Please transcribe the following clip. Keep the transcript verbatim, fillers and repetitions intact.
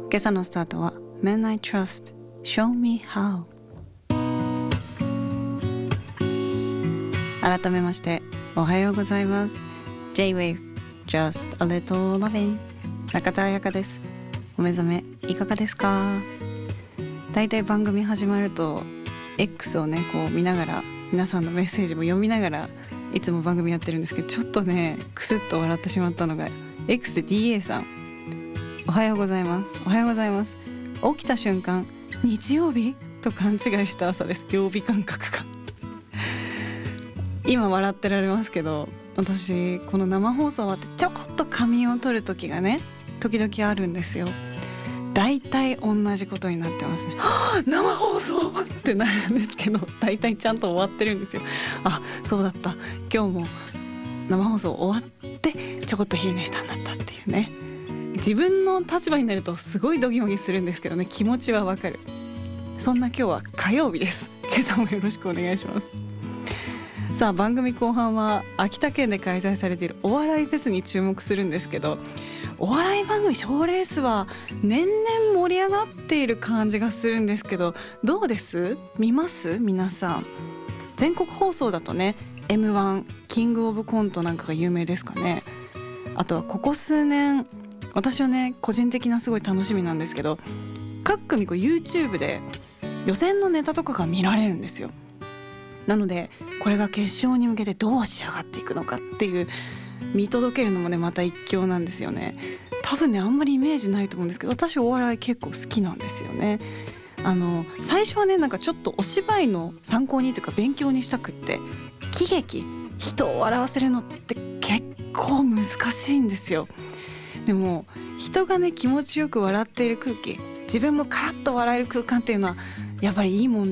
今朝のスタートは Men I Trust Show Me How。 改めましておはようございます。 J-Wave Just a Little Loving 中田彩香です。お目覚めいかがですか？だいたい番組始まると X をねこう見ながら、皆さんのメッセージも読みながらいつも番組やってるんですけど、ちょっとねクスッと笑ってしまったのが X で ディーエー さん、おはようございます、おはようございます、起きた瞬間日曜日と勘違いした朝です。曜日感覚が今笑ってられますけど、私この生放送終わってちょこっと仮眠を取る時がね時々あるんですよ。だいたい同じことになってますね。はぁ、生放送ってなるんですけど、だいたいちゃんと終わってるんですよ。あ、そうだった、今日も生放送終わってちょこっと昼寝したんだったっていうね。自分の立場になるとすごいドギマギするんですけどね、気持ちはわかる。そんな今日は火曜日です。今朝もよろしくお願いします。さあ、番組後半は秋田県で開催されているお笑いフェスに注目するんですけど、お笑い番組賞レースは年々盛り上がっている感じがするんですけど、どうです？見ます？皆さん。全国放送だとね エムワン キングオブコントなんかが有名ですかね。あとはここ数年、私はね個人的なすごい楽しみなんですけど、各組こう YouTube で予選のネタとかが見られるんですよ。なのでこれが決勝に向けてどう仕上がっていくのかっていう見届けるのもねまた一興なんですよね。多分ねあんまりイメージないと思うんですけど、私お笑い結構好きなんですよね。あの最初はねなんかちょっとお芝居の参考にというか勉強にしたくって、喜劇、人を笑わせるのって結構難しいんですよ。でも人がね気持ちよく笑っている空気、自分もカラッと笑える空間っていうのはやっぱりいいもん